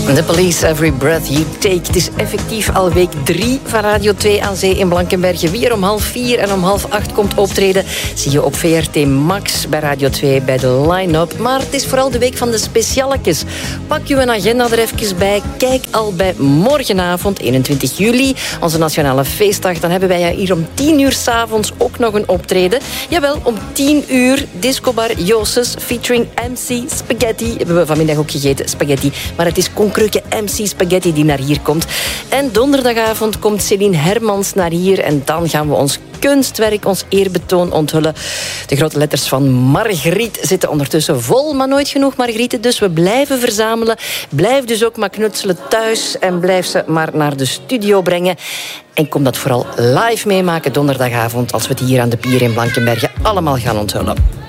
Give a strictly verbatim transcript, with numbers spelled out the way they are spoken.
The Police, Every Breath You Take. Het is effectief al week drie van Radio twee aan Zee in Blankenberge. Wie er om half vier en om half acht komt optreden, zie je op V R T Max bij Radio twee bij de line-up. Maar het is vooral de week van de specialetjes. Pak je een agenda er even bij. Kijk al bij morgenavond, eenentwintig juli, onze nationale feestdag. Dan hebben wij hier om tien uur 's avonds ook nog een optreden. Jawel, om tien uur Discobar Joses featuring M C Spaghetti. Hebben we vanmiddag ook gegeten, spaghetti. Maar het is Konkreuke M C Spaghetti die naar hier komt. En donderdagavond komt Céline Hermans naar hier. En dan gaan we ons kunstwerk, ons eerbetoon onthullen. De grote letters van Margriet zitten ondertussen vol, maar nooit genoeg Margrieten. Dus we blijven verzamelen. Blijf dus ook maar knutselen thuis. En blijf ze maar naar de studio brengen. En kom dat vooral live meemaken donderdagavond, als we het hier aan de pier in Blankenberge allemaal gaan onthullen.